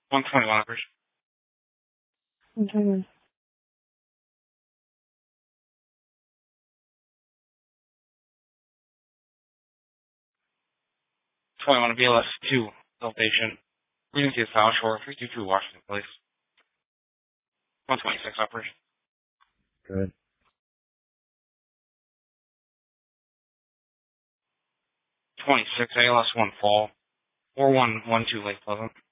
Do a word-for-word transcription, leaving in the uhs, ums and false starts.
one twenty-one operation. one twenty-one. twenty-one B L S two, elevation. Regency is South Shore, three two two Washington Place. one twenty-six operation. Good. twenty-six A L S one fall. four one one two Lake Pleasant.